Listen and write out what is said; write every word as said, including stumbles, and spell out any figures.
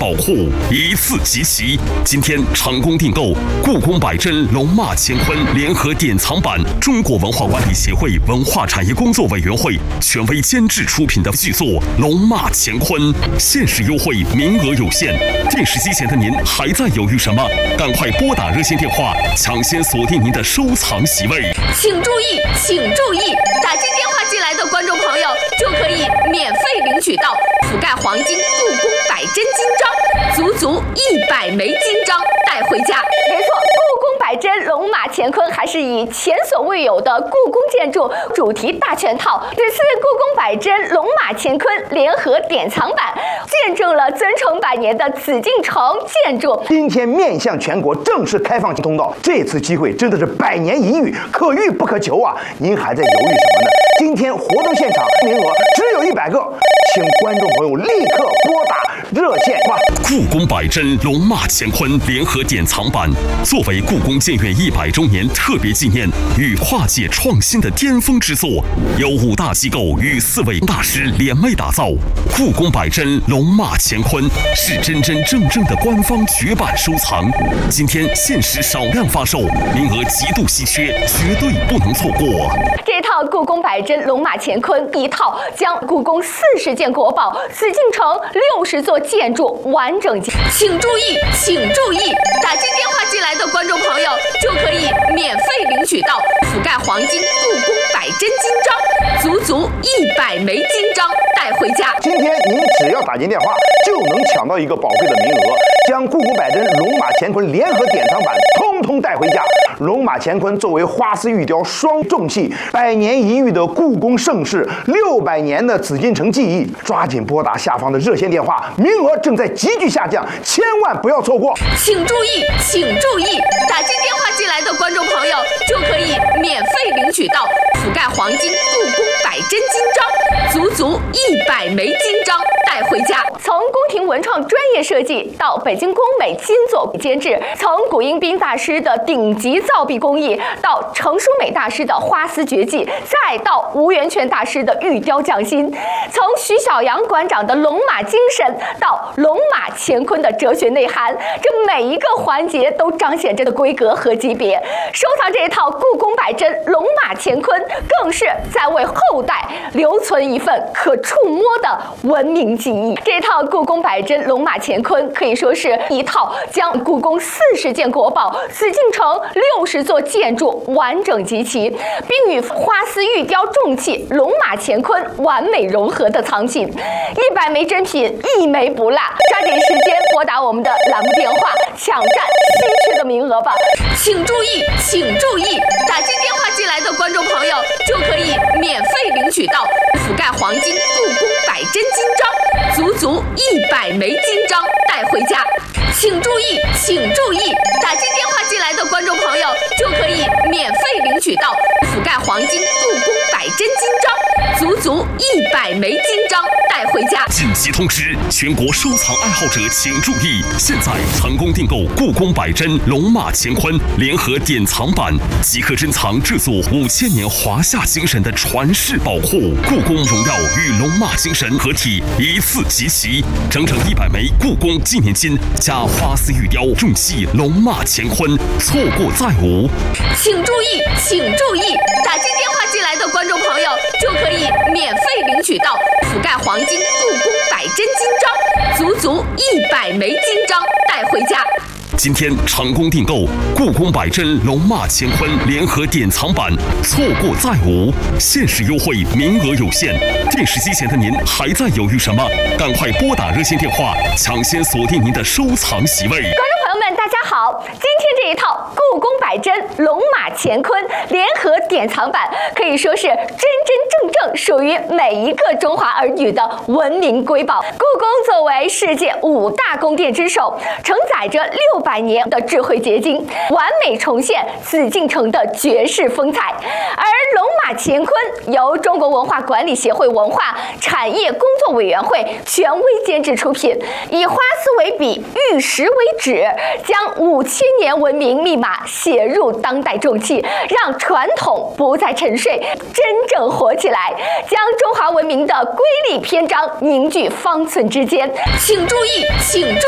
保护一次集齐。今天成功订购故宫百珍龙马乾坤联合典藏版中国文化管理协会文化产业工作委员会权威监制出品的巨作《龙马乾坤》，限时优惠，名额有限。电视机前的您还在犹豫什么？赶快拨打热线电话，抢先锁定您的收藏席位。 请注意，请注意，打进电话进来的观众朋友就可以免费领取到覆盖黄金故宫百珍金章，足足一百枚金章带回家。 没错，故宫百珍龙马乾坤还是以前所未有的故宫建筑主题大全套。这次故宫百珍龙马乾坤联合典藏版，见证了尊崇百年的紫禁城建筑今天面向全国正式开放通道。这次机会真的是百年一遇，可遇不可求啊！您还在犹豫什么呢？今天活动现场名额只有一百个，请观众朋友立刻拨打热线吧。 故宫百珍龙马乾坤联合典藏版作为故宫建院一百周年特别纪念与跨界创新的巅峰之作，由五大机构与四位大师联袂打造。故宫百珍龙马乾坤是真真正正的官方绝版收藏，今天限时少量发售，名额极度稀缺，绝对不能错过。 这套故宫百珍龙马乾坤一套将故宫四十件国宝、紫禁城六十座建筑完整。 请注意，请注意，打进电话进来的观众朋友就可以免费领取到覆盖黄金故宫百珍金章，足足一百枚金章带回家。 今天您只要打进电话，就能抢到一个宝贵的名额，将故宫百珍龙马乾坤联合典藏版通通带回家。龙马乾坤作为花丝玉雕双重器，百年一遇的故宫盛世，六百年的紫禁城记忆，抓紧拨打下方的热线电话，名额正在急剧下降，千万不要错过。 请注意，请注意，打进电话进来的观众朋友就可以免费领取到覆盖黄金故宫百珍金章，足足一百枚金章带回家。 从宫廷文创专业设计到北京工美金作监制，从古英彬大师的顶级造币工艺到程淑美大师的花丝绝技，再到吴源泉大师的玉雕匠心，从徐小阳馆长的龙马精神到龙马乾坤的哲学内涵，这每一个环节都彰显着的规格和级别。收藏这一套故宫百珍龙马乾坤，更是在为后代留存一份可触摸的文明记忆。这套故宫百珍龙马乾坤可以说是一套将故宫四十件国宝、紫禁城六十座建筑完整集齐，并与花丝玉雕重器龙马乾坤完美融合的藏品。一百枚珍品，一枚不落，抓紧时间拨打我们的栏目电话，抢占稀缺的名额吧。 请注意，请注意，打进电话进来的观众朋友就可以免费领取到覆盖黄金故宫百珍金章，足足一百枚金章带回家。请注意，请注意，打进电话进来的观众朋友就可以免费领取到覆盖黄金故宫百珍金章，足足一百枚金章带回家。 紧急通知，全国收藏爱好者请注意，现在成功订购故宫百珍龙马乾坤联合典藏版，即刻珍藏这座五千年华夏精神的传世宝库。故宫荣耀与龙马精神合体，一次集齐，整整一百枚故宫纪念金加花丝玉雕重器龙马乾坤，错过再无。 请注意，请注意，打进电话进来的观众朋友就可以免费领取到覆盖黄金故宫百珍金章，足足一百枚金章带回家。 今天成功订购故宫百珍龙马乾坤联合典藏版，错过再无，限时优惠，名额有限。电视机前的您还在犹豫什么？赶快拨打热线电话，抢先锁定您的收藏席位。 观众朋友们，大家好！今天这一套故宫百珍龙马乾坤联合典藏版，可以说是真真正正属于每一个中华儿女的文明瑰宝。故宫作为世界五大宫殿之首，承载着六百年的智慧结晶，完美重现紫禁城的绝世风采。而龙马乾坤由中国文化管理协会文化产业工作委员会权威监制出品，以花丝为笔，玉石为纸，将五千年文明密码写入当代重器，让传统不再沉睡，真正活起来，将中华文明的瑰丽篇章凝聚方寸之间。 请注意，请注